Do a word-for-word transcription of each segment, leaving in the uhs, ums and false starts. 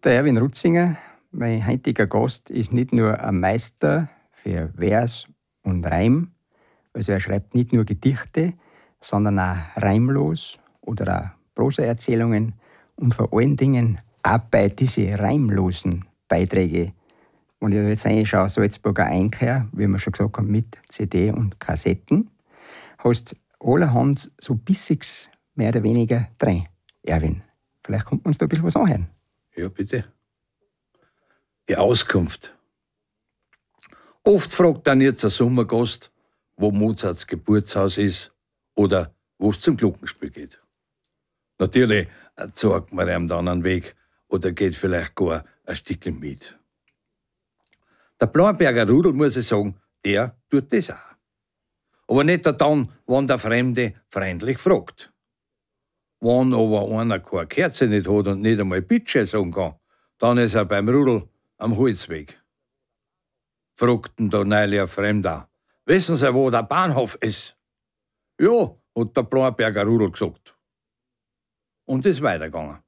Der Erwin Rutzinger, mein heutiger Gast, ist nicht nur ein Meister für Vers und Reim. Also er schreibt nicht nur Gedichte, sondern auch reimlos oder auch Prosaerzählungen und vor allen Dingen auch bei diesen reimlosen Beiträgen. Wenn ich jetzt reinschaue, Salzburger Einkehr, wie wir schon gesagt haben, mit C D und Kassetten, hast allerhand so Bissiges mehr oder weniger drin. Erwin, vielleicht kommt uns da ein bisschen was anhören. Ja, bitte. Die Auskunft. Oft fragt dann jetzt ein Sommergast, wo Mozarts Geburtshaus ist oder wo es zum Glockenspiel geht. Natürlich zeigt man ihm dann einen Weg oder geht vielleicht gar ein Stückchen mit. Der Blauberger Rudel, muss ich sagen, der tut das auch. Aber nicht dann, wenn der Fremde freundlich fragt. Wenn aber einer keine Kerze nicht hat und nicht einmal Bitte sagen kann, dann ist er beim Rudel am Holzweg. Fragten da neulich ein Fremder, wissen Sie, wo der Bahnhof ist? Ja, hat der Blauberger Rudel gesagt. Und ist weitergegangen.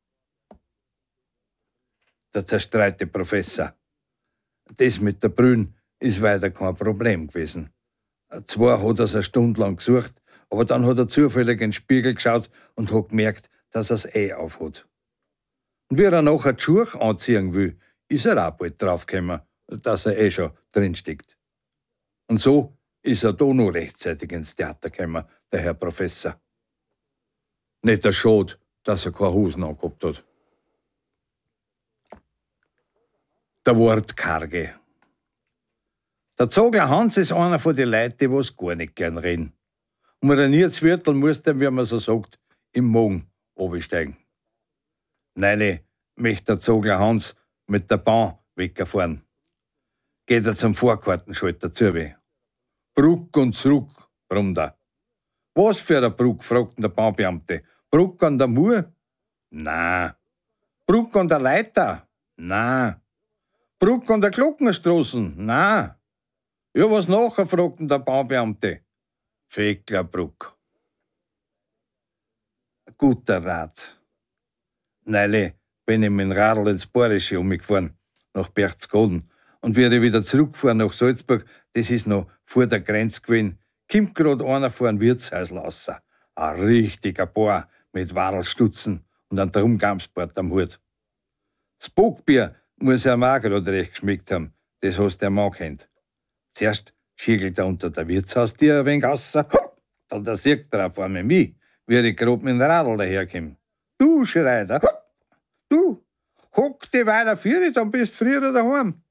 Der zerstreute Professor. Das mit der Brühen ist weiter kein Problem gewesen. Zwar hat er es eine Stunde lang gesucht, aber dann hat er zufällig in den Spiegel geschaut und hat gemerkt, dass er es eh aufhat. Und wie er nachher die Schuhe anziehen will, ist er auch bald draufgekommen, dass er eh schon drinsteckt. Und so ist er da noch rechtzeitig ins Theater gekommen, der Herr Professor. Nicht der Schade, dass er keine Hosen angehabt hat. Der Wortkarge. Der Zogler Hans ist einer von den Leuten, die was gar nicht gern reden. Und mit einem Nierzwirtel muss der, wie man so sagt, im Morgen runtersteigen. Nein, möchte der Zogler Hans mit der Bahn wegfahren. Geht er zum Vorkartenschalter zu weh. Bruck und zurück, brummt er. Was für ein Bruck, fragt der Bahnbeamte. Bruck an der Mur? Na. Bruck an der Leiter? Na. Bruck an der Glockenstraßen? Na. Ja, was nachher, fragt der Baubeamte. Feklerbruck. Guter Rat. Neulich bin ich mit dem Radl ins Bayerische umgefahren, nach Berchtesgaden. Und wie ich wieder zurückgefahren nach Salzburg, das ist noch vor der Grenze gewesen, kommt gerade einer vor ein Wirtshaus raus. Ein richtiger Bauer mit Wadelstutzen und einem Drumgamsbart am Hut. Das Bockbier muss er auch gerade recht geschmeckt haben, das hast der Mann kennt. Zuerst schiegelt er unter der Wirtshaustier ein wenig raus, dann da sieht er auf einmal mich, wie ich gerade mit dem Radl daherkomme. Du, schreit er, du, hock dich weiter vor, dann bist du früher daheim.